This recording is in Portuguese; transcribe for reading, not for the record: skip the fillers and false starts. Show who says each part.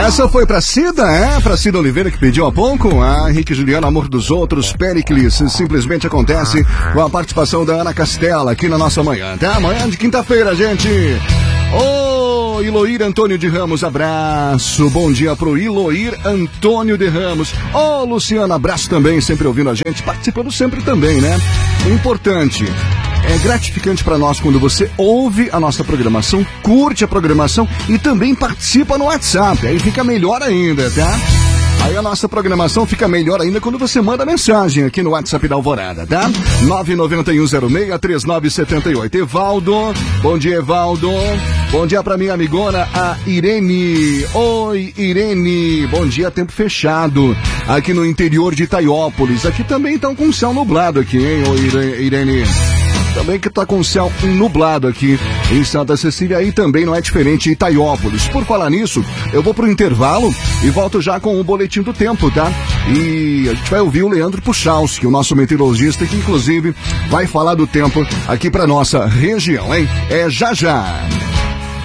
Speaker 1: Essa foi pra Cida, pra Cida Oliveira que pediu há pouco. Henrique Juliano, Amor dos Outros, Pericles, simplesmente acontece com a participação da Ana Castela aqui na nossa manhã, tá? Manhã de quinta-feira, gente. Iloir Antônio de Ramos, abraço. Bom dia pro Iloir Antônio de Ramos. Luciana, abraço também, sempre ouvindo a gente, participando sempre também, né? O importante, é gratificante para nós quando você ouve a nossa programação, curte a programação e também participa no WhatsApp. Aí fica melhor ainda, tá? Aí a nossa programação fica melhor ainda quando você manda mensagem aqui no WhatsApp da Alvorada, tá? 991063978. Evaldo, bom dia, Evaldo. Bom dia pra minha amigona, a Irene. Oi, Irene. Bom dia, tempo fechado aqui no interior de Itaiópolis. Aqui também estão com céu nublado aqui, hein, Irene? Também que tá com céu nublado aqui em Santa Cecília, aí também não é diferente em Itaiópolis. Por falar nisso, eu vou pro intervalo e volto já com o boletim do tempo, tá? E a gente vai ouvir o Leandro Puchalski, o nosso meteorologista, que inclusive vai falar do tempo aqui pra nossa região, hein? É já já.